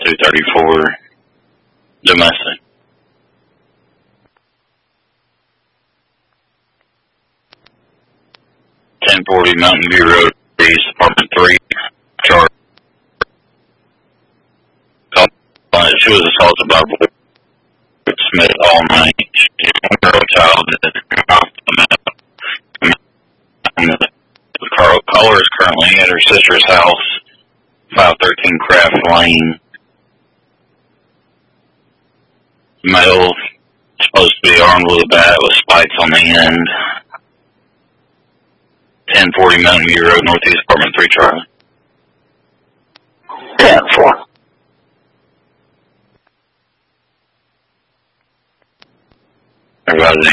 234 domestic. 1040 Mountain View Road, East, Apartment 3, Charlotte. She was assaulted by Smith all night. She's a girl child that off the caller is currently at her sister's house, 513 Craft Lane. Male, supposed to be armed with a bat with spikes on the end. 1040 Mountain View Road, Northeast, Apartment 3, Charlie. 10-4. Everybody's